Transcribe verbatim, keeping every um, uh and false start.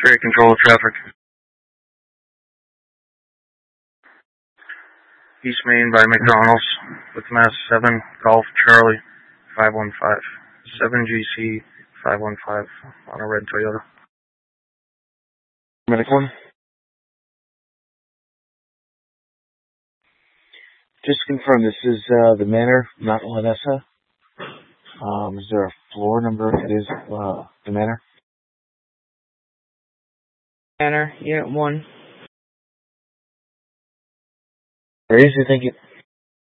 Ferry control of traffic. East Main by McDonald's with Mass seven Golf Charlie five one five. seven G C five one five on a red Toyota. Medic one. Just confirm this is uh, the Manor, not Lanessa. Um, is there a floor number? It is uh, the Manor. Manor, Unit one. Crazy, thank you.